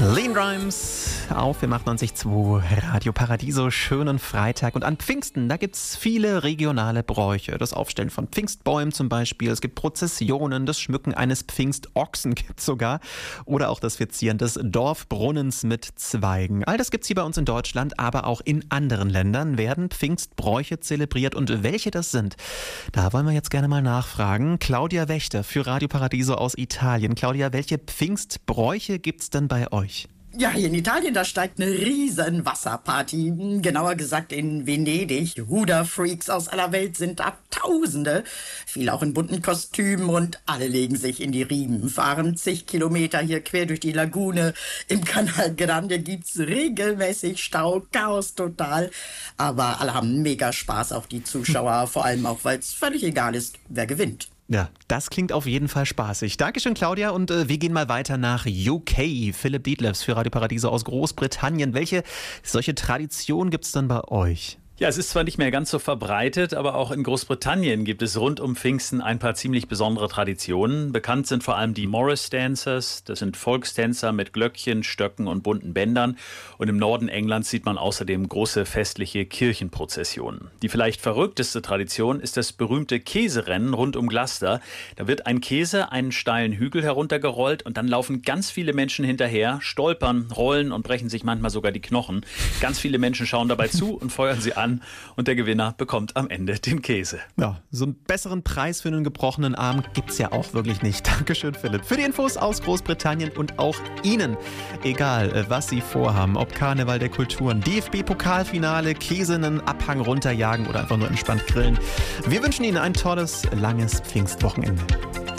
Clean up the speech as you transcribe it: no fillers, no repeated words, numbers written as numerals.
Lean Rhymes auf im 98.2 Radio Paradiso. Schönen Freitag. Und an Pfingsten, da gibt es viele regionale Bräuche. Das Aufstellen von Pfingstbäumen zum Beispiel. Es gibt Prozessionen, das Schmücken eines Pfingstochsen gibt es sogar. Oder auch das Verzieren des Dorfbrunnens mit Zweigen. All das gibt es hier bei uns in Deutschland, aber auch in anderen Ländern werden Pfingstbräuche zelebriert. Und welche das sind, da wollen wir jetzt gerne mal nachfragen. Claudia Wächter für Radio Paradiso aus Italien. Claudia, welche Pfingstbräuche gibt es denn bei euch? Ja, hier in Italien, da steigt eine riesen Wasserparty. Genauer gesagt in Venedig. Ruderfreaks aus aller Welt sind da Tausende. Viele auch in bunten Kostümen und alle legen sich in die Riemen. Fahren zig Kilometer hier quer durch die Lagune. Im Canal Grande gibt's regelmäßig Stau, Chaos total. Aber alle haben mega Spaß, auch die Zuschauer. Vor allem auch, weil es völlig egal ist, wer gewinnt. Ja, das klingt auf jeden Fall spaßig. Dankeschön, Claudia. Und wir gehen mal weiter nach UK. Philipp Dietlefs für Radio Paradiso aus Großbritannien. Welche solche Tradition gibt es denn bei euch? Ja, es ist zwar nicht mehr ganz so verbreitet, aber auch in Großbritannien gibt es rund um Pfingsten ein paar ziemlich besondere Traditionen. Bekannt sind vor allem die Morris Dancers. Das sind Volkstänzer mit Glöckchen, Stöcken und bunten Bändern. Und im Norden Englands sieht man außerdem große festliche Kirchenprozessionen. Die vielleicht verrückteste Tradition ist das berühmte Käserennen rund um Gloucester. Da wird ein Käse einen steilen Hügel heruntergerollt und dann laufen ganz viele Menschen hinterher, stolpern, rollen und brechen sich manchmal sogar die Knochen. Ganz viele Menschen schauen dabei zu und feuern sie an. Und der Gewinner bekommt am Ende den Käse. Ja, so einen besseren Preis für einen gebrochenen Arm gibt's ja auch wirklich nicht. Dankeschön, Philipp. Für die Infos aus Großbritannien und auch Ihnen. Egal, was Sie vorhaben, ob Karneval der Kulturen, DFB-Pokalfinale, Käse einen Abhang runterjagen oder einfach nur entspannt grillen. Wir wünschen Ihnen ein tolles, langes Pfingstwochenende.